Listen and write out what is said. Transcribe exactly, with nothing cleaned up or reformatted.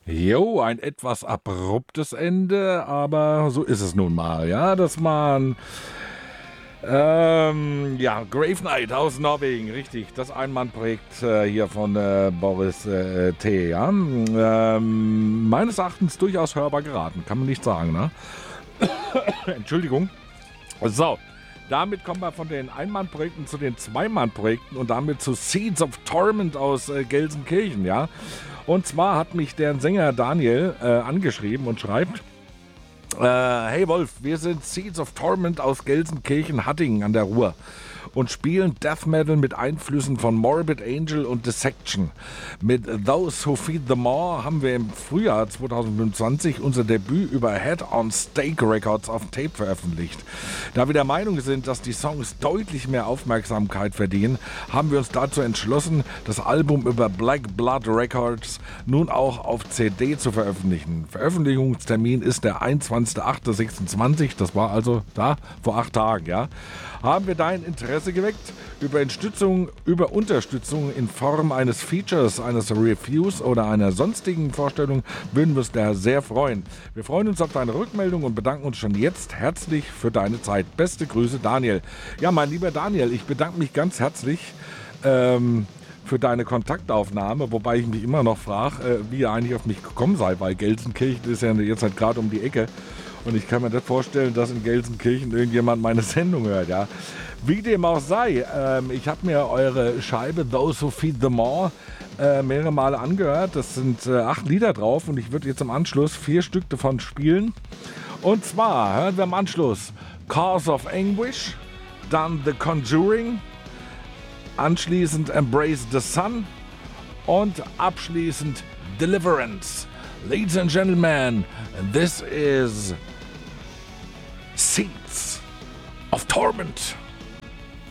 Jo, ein etwas abruptes Ende, aber so ist es nun mal, ja, dass man, ähm, ja, Grave Knight aus Norwegen, richtig, das Einmannprojekt äh, hier von äh, Boris äh, T., ja, ähm, meines Erachtens durchaus hörbar geraten, kann man nicht sagen, ne? Entschuldigung. So, damit kommen wir von den Einmannprojekten zu den Zweimannprojekten und damit zu Seeds of Torment aus äh, Gelsenkirchen, ja. Und zwar hat mich der Sänger Daniel äh, angeschrieben und schreibt: äh, Hey Wolf, wir sind Seeds of Torment aus Gelsenkirchen-Hattingen an der Ruhr und spielen Death Metal mit Einflüssen von Morbid Angel und Dissection. Mit Those Who Feed the Maw haben wir im Frühjahr zwanzig fünfundzwanzig unser Debüt über Head on Steak Records auf Tape veröffentlicht. Da wir der Meinung sind, dass die Songs deutlich mehr Aufmerksamkeit verdienen, haben wir uns dazu entschlossen, das Album über Black Blood Records nun auch auf C D zu veröffentlichen. Veröffentlichungstermin ist der einundzwanzigster achter sechsundzwanzig, das war also da vor acht Tagen, ja. Haben wir dein Interesse geweckt? Über Unterstützung, über Unterstützung in Form eines Features, eines Reviews oder einer sonstigen Vorstellung würden wir uns daher sehr freuen. Wir freuen uns auf deine Rückmeldung und bedanken uns schon jetzt herzlich für deine Zeit. Beste Grüße, Daniel. Ja, mein lieber Daniel, ich bedanke mich ganz herzlich ähm, für deine Kontaktaufnahme, wobei ich mich immer noch frage, äh, wie ihr eigentlich auf mich gekommen seid, weil Gelsenkirchen ist ja jetzt halt gerade um die Ecke. Und ich kann mir nicht vorstellen, dass in Gelsenkirchen irgendjemand meine Sendung hört, ja. Wie dem auch sei, ähm, ich habe mir eure Scheibe Those Who Feed the Maw äh, mehrere Male angehört. Das sind äh, acht Lieder drauf und ich würde jetzt im Anschluss vier Stück davon spielen. Und zwar hören wir im Anschluss Cause of Anguish, dann The Conjuring, anschließend Embrace the Sun und abschließend Deliverance. Ladies and gentlemen, this is Seeds of Torment.